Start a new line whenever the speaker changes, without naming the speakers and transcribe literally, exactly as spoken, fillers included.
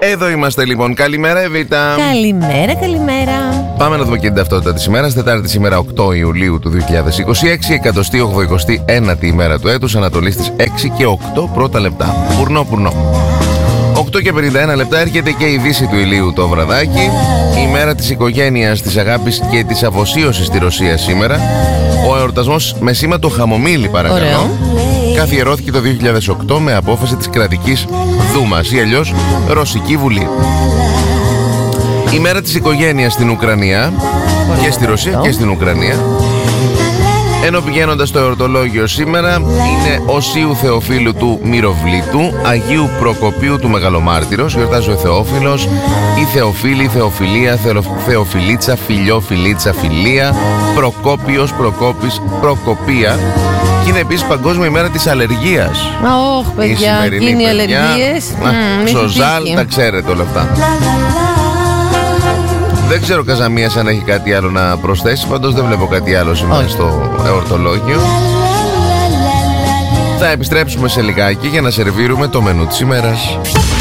Εδώ είμαστε λοιπόν. Καλημέρα, Εβίτα.
Καλημέρα, καλημέρα.
Πάμε να δούμε και την ταυτότητα της ημέρας. Τετάρτη σήμερα οκτώ Ιουλίου του δύο χιλιάδες είκοσι έξι, εκατοστή ογδοηκοστή ένατη ημέρα του έτους, Ανατολής της έξι και οκτώ πρώτα λεπτά. Πουρνό, πουρνό. οκτώ και πενήντα ένα λεπτά έρχεται και η δύση του ηλίου το βραδάκι. Η μέρα της οικογένειας, της αγάπης και της αφοσίωσης στη Ρωσία σήμερα. Ο εορτασμός με σήμα το χαμομήλι, παρακαλώ.
Ωραίο.
Καθιερώθηκε το δύο χιλιάδες οκτώ με απόφαση της κρατικής Δούμας ή αλλιώς Ρωσική Βουλή. Η μέρα της οικογένειας στην Ουκρανία. Ωραία. Και στη Ρωσία και στην Ουκρανία. Ενώ πηγαίνοντας στο εορτολόγιο σήμερα είναι Οσίου Θεοφίλου του Μυροβλήτου, Αγίου Προκοπίου του Μεγαλομάρτυρος, γιορτάζει ο Θεόφιλος, η Θεοφίλη, η Θεοφιλία, Θεο, Θεοφιλίτσα, Φιλιό, Φιλίτσα, Φιλία, Προκόπιος, Προκόπης, Προκοπία. Και είναι επίσης Παγκόσμια ημέρα της αλλεργίας.
Ωχ, παιδιά, είναι οι αλλεργίες.
Ψοζάλ, τα ξέρετε όλα αυτά. Δεν ξέρω Καζαμίας αν έχει κάτι άλλο να προσθέσει. Πάντως δεν βλέπω κάτι άλλο σήμερα Όχι. στο εορτολόγιο. Θα επιστρέψουμε σε λιγάκι για να σερβίρουμε το μενού της ημέρας.